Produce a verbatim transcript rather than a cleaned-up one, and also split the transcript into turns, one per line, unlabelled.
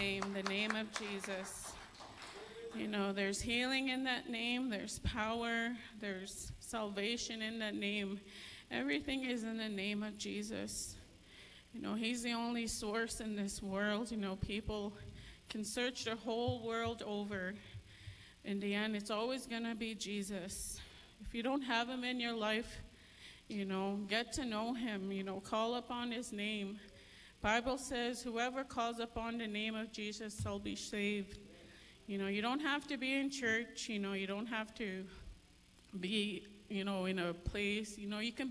name, the name of Jesus. You know, there's healing in that name, there's power, there's salvation in that name. Everything is in the name of Jesus. You know, he's the only source in this world. You know, people can search the whole world over. In the end, it's always going to be Jesus. If you don't have him in your life, you know, get to know him, you know, call upon his name. Bible says, whoever calls upon the name of Jesus shall be saved. You know, you don't have to be in church, you know, you don't have to be, you know, in a place, you know, you can